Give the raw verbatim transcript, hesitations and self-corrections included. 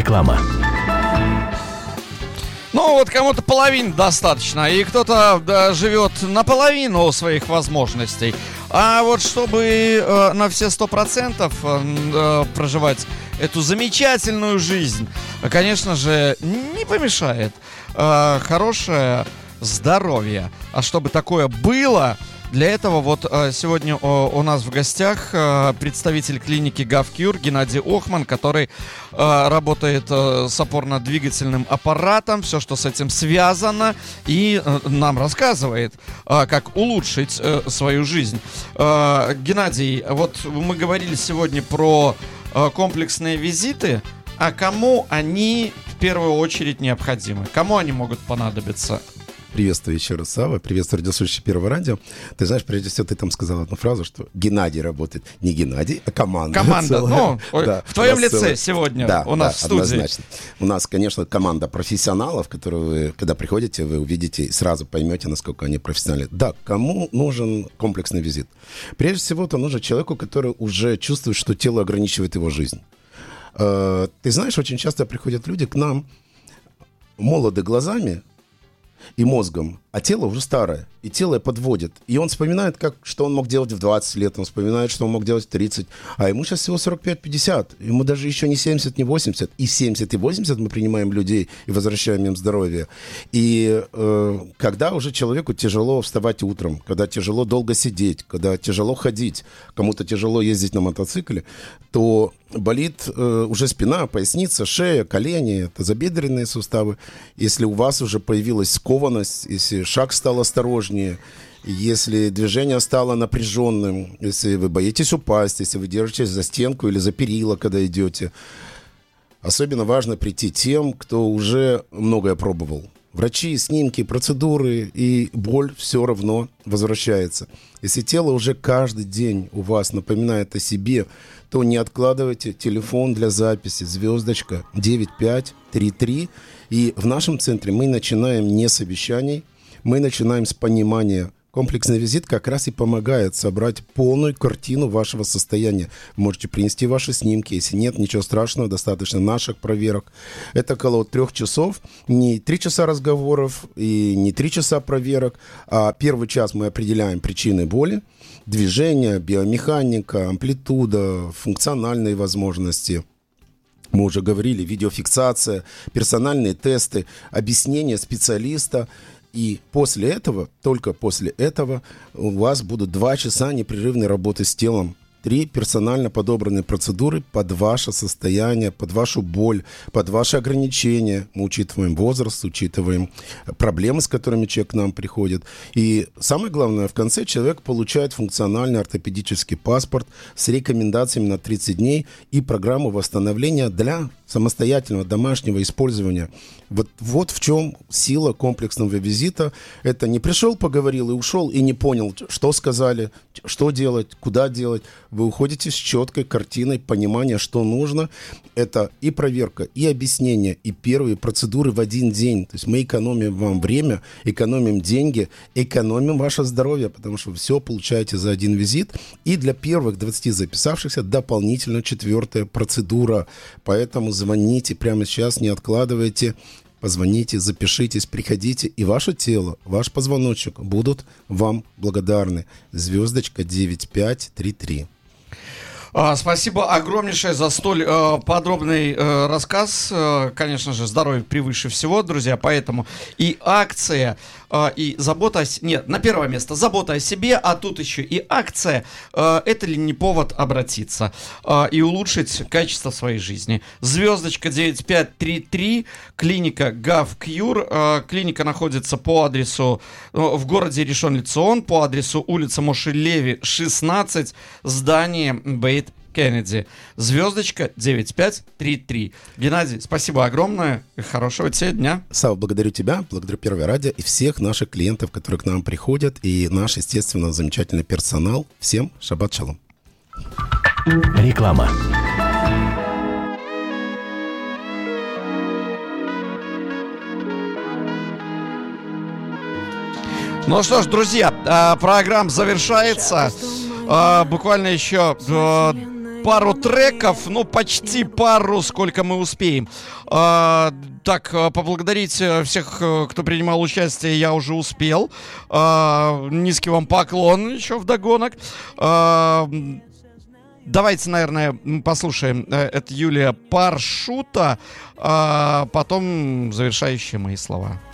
Реклама. Ну, вот кому-то половины достаточно, и кто-то да, живет наполовину своих возможностей. А вот чтобы э, на все сто процентов э, проживать эту замечательную жизнь, конечно же, не помешает э, хорошее здоровье. А чтобы такое было... Для этого вот э, сегодня о, у нас в гостях э, представитель клиники GovCure Геннадий Охман, который э, работает э, с опорно-двигательным аппаратом, все, что с этим связано, и э, нам рассказывает, э, как улучшить э, свою жизнь. Э, Геннадий, вот мы говорили сегодня про э, комплексные визиты, а кому они в первую очередь необходимы? Кому они могут понадобиться? Приветствую еще раз, Сава. Приветствую радиослушателей Первого радио. Ты знаешь, прежде всего, ты там сказал одну фразу, что Геннадий работает. Не Геннадий, а команда. Команда. Ну, да, в твоем лице целая... сегодня да, у нас да, в студии. Однозначно. У нас, конечно, команда профессионалов, которые вы, когда приходите, вы увидите и сразу поймете, насколько они профессиональны. Да, кому нужен комплексный визит? Прежде всего, это нужно человеку, который уже чувствует, что тело ограничивает его жизнь. Ты знаешь, очень часто приходят люди к нам молоды глазами и мозгом, а тело уже старое, и тело подводит. И он вспоминает, как, что он мог делать в двадцать лет, он вспоминает, что он мог делать в тридцать, а ему сейчас всего сорок пять пятьдесят, ему даже еще не семьдесят, не восемьдесят, и семьдесят, и восемьдесят мы принимаем людей и возвращаем им здоровье. И э, когда уже человеку тяжело вставать утром, когда тяжело долго сидеть, когда тяжело ходить, кому-то тяжело ездить на мотоцикле, то болит э, уже спина, поясница, шея, колени, тазобедренные суставы. Если у вас уже появилась скованность, если шаг стал осторожнее, если движение стало напряженным, если вы боитесь упасть, если вы держитесь за стенку или за перила, когда идете. Особенно важно прийти тем, кто уже многое пробовал. Врачи, снимки, процедуры, и боль все равно возвращается. Если тело уже каждый день у вас напоминает о себе, то не откладывайте телефон для записи, звездочка девять пять три три. И в нашем центре мы начинаем не с обещаний, мы начинаем с понимания. Комплексный визит как раз и помогает собрать полную картину вашего состояния. Вы можете принести ваши снимки. Если нет, ничего страшного, достаточно наших проверок. Это около трех часов. Не три часа разговоров и не три часа проверок. А первый час мы определяем причины боли, движения, биомеханика, амплитуда, функциональные возможности. Мы уже говорили, видеофиксация, персональные тесты, объяснение специалиста. И после этого, только после этого, у вас будут два часа непрерывной работы с телом. Три персонально подобранные процедуры под ваше состояние, под вашу боль, под ваши ограничения. Мы учитываем возраст, учитываем проблемы, с которыми человек к нам приходит. И самое главное, в конце человек получает функциональный ортопедический паспорт с рекомендациями на тридцать дней и программу восстановления для самостоятельного домашнего использования. Вот, вот в чем сила комплексного визита. Это не пришел, поговорил и ушел, и не понял, что сказали, что делать, куда делать. Вы уходите с четкой картиной понимания, что нужно. Это и проверка, и объяснение, и первые процедуры в один день. То есть мы экономим вам время, экономим деньги, экономим ваше здоровье, потому что вы все получаете за один визит. И для первых двадцати записавшихся дополнительно четвертая процедура. Поэтому звоните прямо сейчас, не откладывайте. Позвоните, запишитесь, приходите, и ваше тело, ваш позвоночник будут вам благодарны. Звездочка девять пять три три. Спасибо огромнейшее за столь э, подробный э, рассказ. Э, конечно же, здоровье превыше всего, друзья. Поэтому и акция, э, и забота о себе... Нет, на первое место забота о себе, а тут еще и акция. Э, это ли не повод обратиться э, и улучшить качество своей жизни? Звездочка девять пять три три, клиника GovCure. Э, клиника находится по адресу э, в городе Ришон-ле-Цион, по адресу улица Моше Леви, шестнадцать, здание Бейт Кеннеди. Звездочка девять пять три три. Геннадий, спасибо огромное. Хорошего тебе дня. Сава, благодарю тебя, благодарю Первое радио и всех наших клиентов, которые к нам приходят, и наш, естественно, замечательный персонал. Всем шаббат шалом. Реклама. Ну что ж, друзья, программа завершается. Буквально еще пару треков, ну, почти пару, сколько мы успеем. А, так, поблагодарить всех, кто принимал участие, я уже успел. А, низкий вам поклон еще вдогонок. А, давайте, наверное, послушаем. Это Юлия Паршута, а потом завершающие мои слова.